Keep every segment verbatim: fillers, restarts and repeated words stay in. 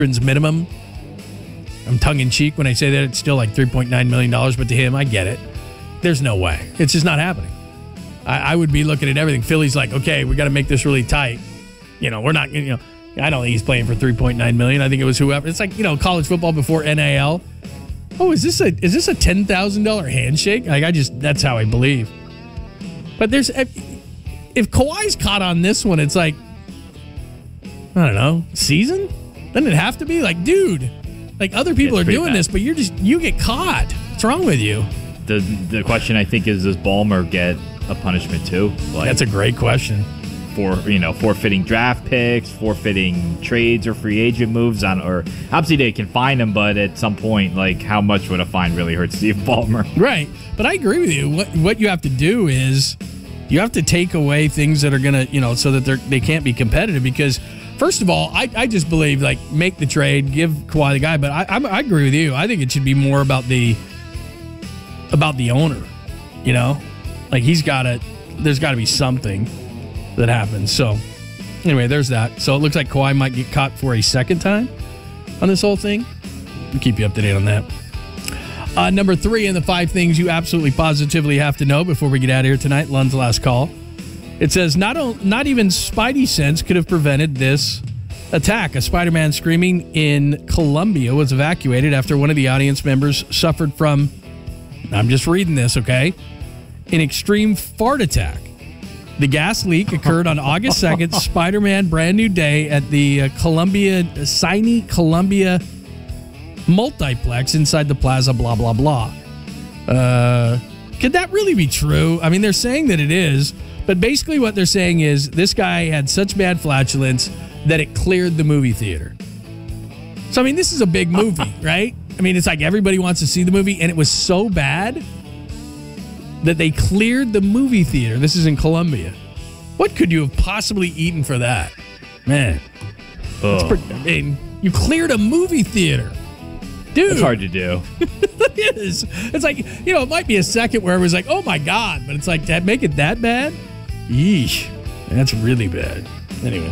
minimum. I'm tongue-in-cheek when I say that. It's still like three point nine million dollars, but to him, I get it. There's no way. It's just not happening. I, I would be looking at everything. Philly's like, okay, we got to make this really tight. You know, we're not, you know, I don't think he's playing for three point nine million dollars. I think it was whoever. It's like, you know, college football before N A L. Oh, is this a is this a ten thousand dollars handshake? Like, I just, that's how I believe. But there's, if, if Kawhi's caught on this one, it's like, I don't know, season? Doesn't it have to be? Like, dude, like other people It's are doing bad. this, but you're just, you get caught. What's wrong with you? The the question, I think, is does Ballmer get a punishment too? Like, That's a great question. for, you know, forfeiting draft picks, forfeiting trades or free agent moves on, or obviously they can fine him, but at some point, like, how much would a fine really hurt Steve Ballmer? Right. But I agree with you. What what you have to do is you have to take away things that are going to, you know, so that they're, they can't be competitive because, first of all, I, I just believe, like, make the trade, give Kawhi the guy. But I, I, I agree with you. I think it should be more about the about the owner, you know? Like, he's got to, there's got to be something that happens. So, anyway, there's that. So, it looks like Kawhi might get caught for a second time on this whole thing. We'll keep you up to date on that. Uh, number three in the five things you absolutely positively have to know before we get out of here tonight, Lund's last call. It says, not, o- not even Spidey sense could have prevented this attack. A Spider-Man screaming in Colombia was evacuated after one of the audience members suffered from, I'm just reading this, okay, an extreme fart attack. The gas leak occurred on August second, Spider-Man Brand New Day at the uh, Columbia, Cine Columbia multiplex inside the plaza, blah, blah, blah. Uh, could that really be true? I mean, they're saying that it is, but basically what they're saying is this guy had such bad flatulence that it cleared the movie theater. So, I mean, this is a big movie, right? I mean, it's like everybody wants to see the movie, and it was so bad that they cleared the movie theater. This is in Colombia. What could you have possibly eaten for that? Man. That's pretty, I mean, you cleared a movie theater. Dude. It's hard to do. It is. It's like, you know, it might be a second where it was like, oh my God, but it's like, that make it that bad? Yeesh. That's really bad. Anyway.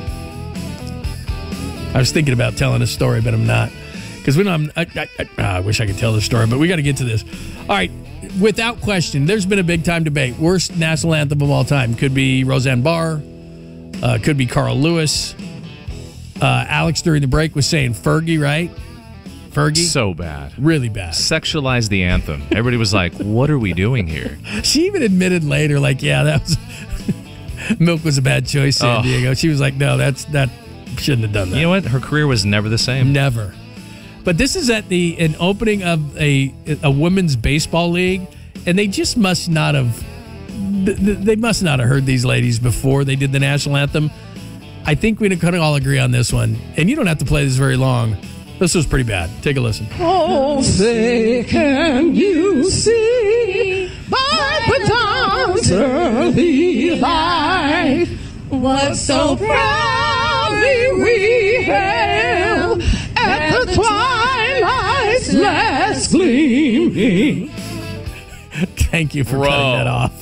I was thinking about telling a story, but I'm not. Because we don't, I, I, I, I wish I could tell this story, but we got to get to this. All right. Without question, there's been a big time debate. Worst national anthem of all time. Could be Roseanne Barr. Uh, could be Carl Lewis. Uh, Alex, during the break, was saying Fergie, right? Fergie? So bad. Really bad. Sexualized the anthem. Everybody was like, what are we doing here? She even admitted later, like, yeah, that was... Milk was a bad choice, San Oh. Diego. She was like, no, that's that shouldn't have done that. You know what? Her career was never the same. Never. But this is at the an opening of a a women's baseball league, and they just must not have th- th- they must not have heard these ladies before they did the national anthem. I think we can all agree on this one, and you don't have to play this very long. This was pretty bad. Take a listen. Oh, say can you see by the dawn's early light what so proudly we hailed at the twilight's last gleaming. Thank you for Bro. cutting that off.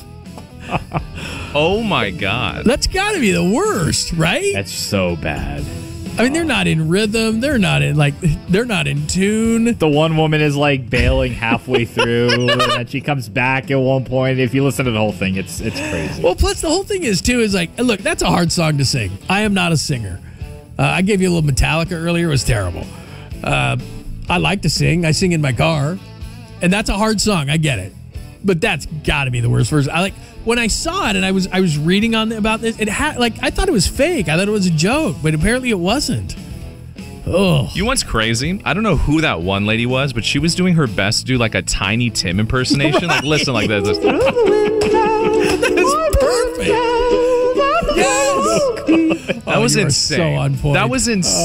Oh my God. That's got to be the worst, right? That's so bad. I mean, they're not in rhythm. They're not in, like, they're not in tune. The one woman is like bailing halfway through, and then she comes back at one point. If you listen to the whole thing, it's it's crazy. Well, plus the whole thing is, too, is like, look, that's a hard song to sing. I am not a singer. Uh, I gave you a little Metallica earlier. It was terrible. Uh, I like to sing. I sing in my car. And that's a hard song. I get it. But that's got to be the worst version. I like when I saw it and I was I was reading on about this. It had like I thought it was fake. I thought it was a joke, but apparently it wasn't. Oh, You know what's crazy? I don't know who that one lady was, but she was doing her best to do like a Tiny Tim impersonation. Like, listen like this. that is perfect. Yes. That Oh, was you are insane. so on point. That was insane.